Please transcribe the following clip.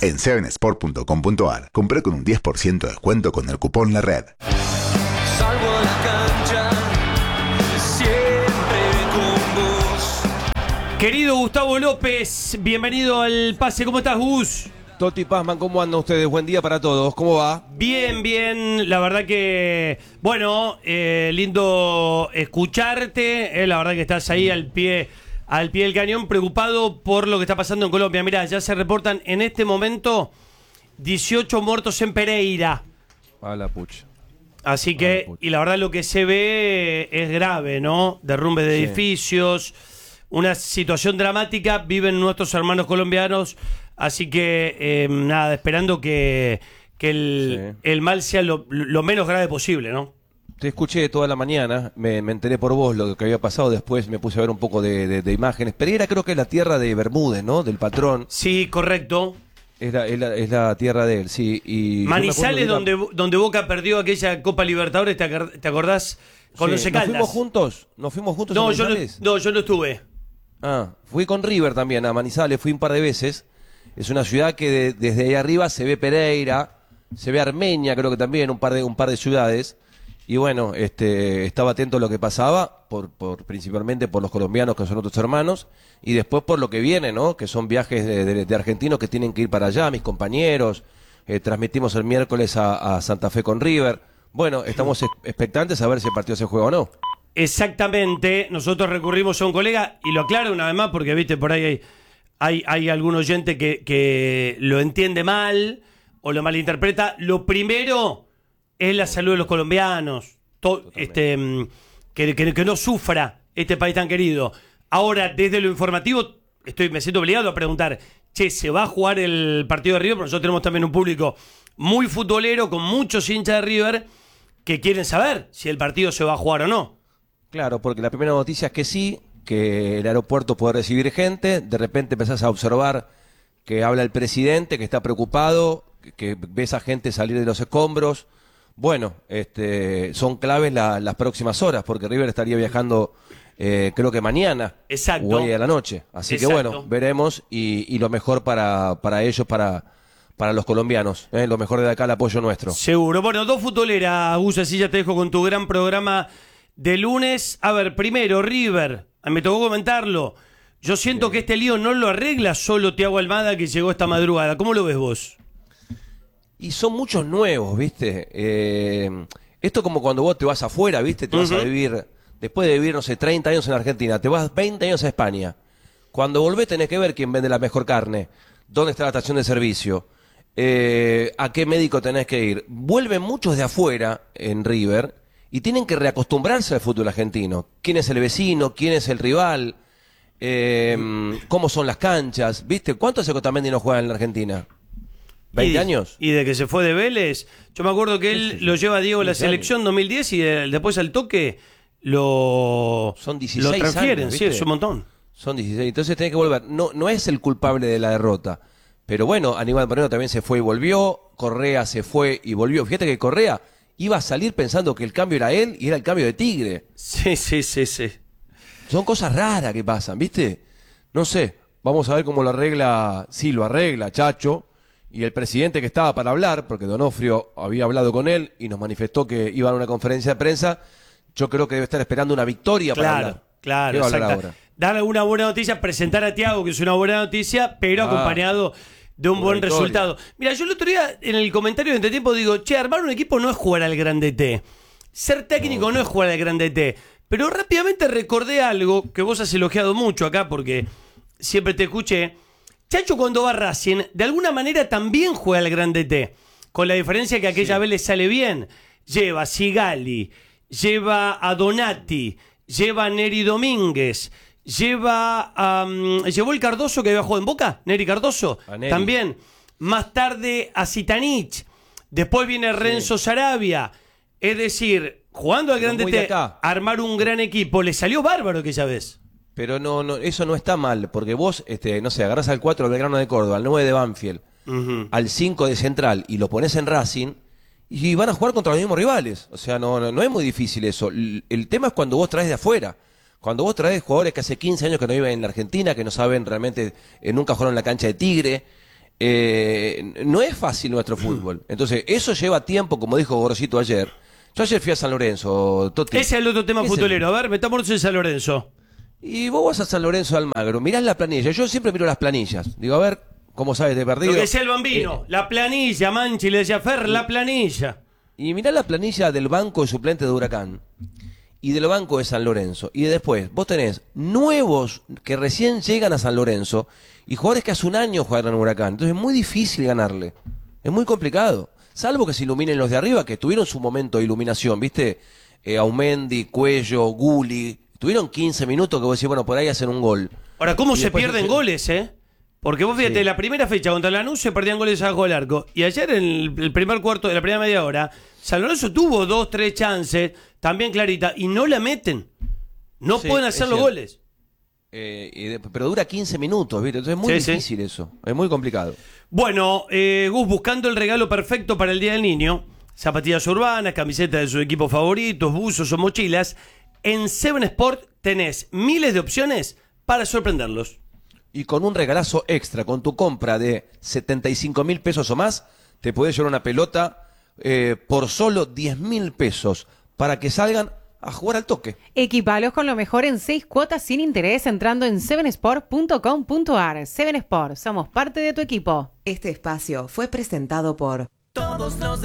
En 7sport.com.ar, compré con un 10% de descuento con el cupón LARED. Salgo a la cancha, siempre con vos. Querido Gustavo López, bienvenido al pase. ¿Cómo estás, Gus? Toti Pazman, ¿cómo andan ustedes? Buen día para todos. ¿Cómo va? Bien, bien. La verdad que, bueno, lindo escucharte. La verdad que estás ahí al pie del cañón, preocupado por lo que está pasando en Colombia. Mirá, ya se reportan en este momento 18 muertos en Pereira. A la pucha. Así que, y la verdad lo que se ve es grave, ¿no? Derrumbes de edificios, una situación dramática, viven nuestros hermanos colombianos, así que, nada, esperando que el mal sea lo menos grave posible, ¿no? Te escuché toda la mañana, me enteré por vos lo que había pasado, después me puse a ver un poco de imágenes. Pereira creo que es la tierra de Bermúdez, ¿no? Del patrón. Sí, correcto. Es la tierra de él, sí. Y Manizales, donde Boca perdió aquella Copa Libertadores, ¿te acordás? Con los ¿Nos Caldas. fuimos juntos? ¿Nos fuimos juntos No, a yo Manizales? no estuve. Fui con River también a Manizales, fui un par de veces. Es una ciudad que desde ahí arriba se ve Pereira, se ve Armenia, creo que también, un par de ciudades. Y bueno, estaba atento a lo que pasaba, principalmente por los colombianos que son otros hermanos, y después por lo que viene, ¿no? Que son viajes de argentinos que tienen que ir para allá, mis compañeros. Transmitimos el miércoles a Santa Fe con River. Bueno, estamos expectantes a ver si el partido se juega o no. Exactamente, nosotros recurrimos a un colega, y lo aclaro una vez más porque, viste, por ahí hay algún oyente que lo entiende mal o lo malinterpreta. Lo primero es la salud de los colombianos, que no sufra este país tan querido. Ahora, desde lo informativo, me siento obligado a preguntar, ¿se va a jugar el partido de River? Porque nosotros tenemos también un público muy futbolero, con muchos hinchas de River, que quieren saber si el partido se va a jugar o no. Claro, porque la primera noticia es que sí, que el aeropuerto puede recibir gente, de repente empezás a observar que habla el presidente, que está preocupado, que ves a gente salir de los escombros. Bueno, son claves las próximas horas, porque River estaría viajando, creo que mañana. Exacto. O hoy a la noche. Así que bueno, veremos, y lo mejor para ellos, para los colombianos, lo mejor de acá, el apoyo nuestro. Seguro. Bueno, dos futboleras, Gus, así ya te dejo con tu gran programa de lunes. A ver, primero, River, me tocó comentarlo. Yo siento que este lío no lo arregla solo Thiago Almada, que llegó esta madrugada. ¿Cómo lo ves vos? Y son muchos nuevos, ¿viste? Esto como cuando vos te vas afuera, ¿viste? Te vas a vivir, después de vivir, no sé, 30 años en Argentina, te vas 20 años a España. Cuando volvés tenés que ver quién vende la mejor carne, dónde está la estación de servicio, a qué médico tenés que ir. Vuelven muchos de afuera en River y tienen que reacostumbrarse al fútbol argentino. ¿Quién es el vecino? ¿Quién es el rival? ¿Cómo son las canchas? ¿Viste? ¿Cuánto hace que Otamendi no juega en la Argentina? ¿20 años? Y de que se fue de Vélez. Yo me acuerdo que él lo lleva a Diego a la selección 2010 y después al toque son 16 lo transfieren. años, sí, es un montón. Son 16, entonces tenés que volver. No es el culpable de la derrota, pero bueno, Aníbal Moreno también se fue y volvió, Correa se fue y volvió. Fíjate que Correa iba a salir pensando que el cambio era él y era el cambio de Tigre. Sí. Son cosas raras que pasan, ¿viste? No sé, vamos a ver cómo lo arregla, sí lo arregla Chacho. Y el presidente que estaba para hablar, porque Donofrio había hablado con él y nos manifestó que iba a una conferencia de prensa, yo creo que debe estar esperando una victoria para hablar. Claro, ¿Qué va a hablar exacto. ahora? Dar una buena noticia, presentar a Thiago, que es una buena noticia, pero acompañado de un buen victoria. resultado. Mira, yo el otro día en el comentario de Entretiempo digo, armar un equipo no es jugar al grande T. Ser técnico no es jugar al grande T. Pero rápidamente recordé algo que vos has elogiado mucho acá, porque siempre te escuché. Chacho, cuando va a Racing, de alguna manera también juega al grande T, con la diferencia que aquella vez le sale bien. Lleva a Sigali, lleva a Donati, lleva a Neri Domínguez, llevó el Cardoso que había jugado en Boca, Neri Cardoso, también. Más tarde a Zitanich, después viene Renzo Sarabia. Es decir, jugando al grande T, armar un gran equipo, le salió bárbaro aquella vez. Pero no, eso no está mal, porque vos, no sé, agarrás al 4 de Belgrano de Córdoba, al 9 de Banfield, al 5 de Central y lo pones en Racing y van a jugar contra los mismos rivales. O sea, no es muy difícil eso. El tema es cuando vos traes de afuera. Cuando vos traes jugadores que hace 15 años que no viven en la Argentina, que no saben realmente, nunca jugaron en la cancha de Tigre, no es fácil nuestro fútbol. Entonces, eso lleva tiempo, como dijo Gorosito ayer. Yo ayer fui a San Lorenzo, Toti. Ese es el otro tema ¿Qué es futbolero. A ver, metámonos en San Lorenzo. Y vos vas a San Lorenzo de Almagro, mirás la planilla. Yo siempre miro las planillas. Digo, a ver, ¿cómo sabes de perdido? Lo que decía el Bambino, la planilla, Manchi, le decía Fer, la planilla. Y mirá la planilla del banco de suplentes de Huracán y del banco de San Lorenzo. Y después, vos tenés nuevos que recién llegan a San Lorenzo y jugadores que hace un año jugaron en Huracán. Entonces es muy difícil ganarle. Es muy complicado. Salvo que se iluminen los de arriba, que tuvieron su momento de iluminación, ¿viste? Aumendi, Cuello, Guli. Tuvieron 15 minutos que vos decís, bueno, por ahí hacen un gol. Ahora, ¿cómo Y se después pierden se- goles, Porque vos fíjate, Sí. la primera fecha contra Lanús se perdían goles abajo del arco. Y ayer en el primer cuarto de la primera media hora, San Lorenzo tuvo 2, 3 chances, también clarita, y no la meten. No Sí, pueden es hacer los cierto. goles. Pero dura 15 minutos, ¿viste? Entonces es muy Sí, sí. difícil eso. Es muy complicado. Bueno, Gus, buscando el regalo perfecto para el Día del Niño, zapatillas urbanas, camisetas de sus equipos favoritos, buzos o mochilas, en Seven Sport tenés miles de opciones para sorprenderlos. Y con un regalazo extra, con tu compra de 75.000 pesos o más, te podés llevar una pelota por solo 10.000 pesos para que salgan a jugar al toque. Equipalos con lo mejor en 6 cuotas sin interés entrando en sevensport.com.ar. Seven Sport, somos parte de tu equipo. Este espacio fue presentado por Todos los